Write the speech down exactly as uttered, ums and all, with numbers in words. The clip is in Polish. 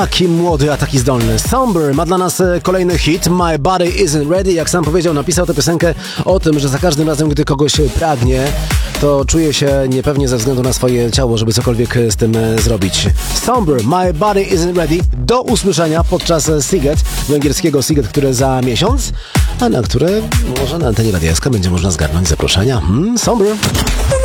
Taki młody, a taki zdolny. Somber ma dla nas kolejny hit. My Body Isn't Ready. Jak sam powiedział, napisał tę piosenkę o tym, że za każdym razem, gdy kogoś pragnie, to czuje się niepewnie ze względu na swoje ciało, żeby cokolwiek z tym zrobić. Somber, My Body Isn't Ready. Do usłyszenia podczas Siget, węgierskiego Siget, które za miesiąc, a na które może na antenie Radia S K będzie można zgarnąć zaproszenia. Hmm, Somber.